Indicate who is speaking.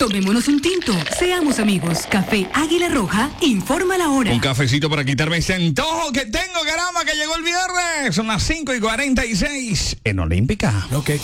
Speaker 1: Tomémonos un tinto. Seamos amigos. Café Águila Roja informa la hora.
Speaker 2: Un cafecito para quitarme ese antojo que tengo, caramba, que llegó el viernes. Son las 5:46 en Olímpica.
Speaker 3: Lo que